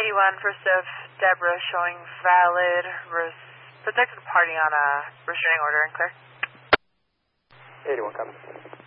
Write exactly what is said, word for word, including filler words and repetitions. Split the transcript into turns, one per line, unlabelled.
eighty-one for Steph Deborah showing valid res- protected party on a restraining order and clear.
eighty-one, copy.